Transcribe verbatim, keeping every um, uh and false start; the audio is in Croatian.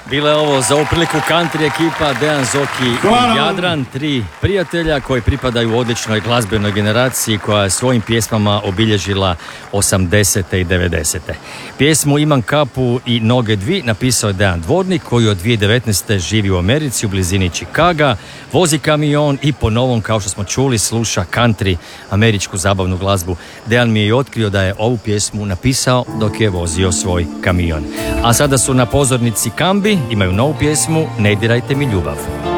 Bila je ovo za ovu priliku country ekipa Dejan, Zoki i Jadran, tri prijatelja koji pripadaju odličnoj glazbenoj generaciji koja je svojim pjesmama obilježila osamdesete i devedesete. Pjesmu Imam kapu i noge dvi napisao je Dejan Dvornik koji od dvije tisuće devetnaeste živi u Americi u blizini Chicaga, vozi kamion i po novom, kao što smo čuli, sluša country, američku zabavnu glazbu. Dejan mi je i otkrio da je ovu pjesmu napisao dok je vozio svoj kamion. A sada su na pozornici Kambi, imaju novu pjesmu Ne dirajte mi ljubav.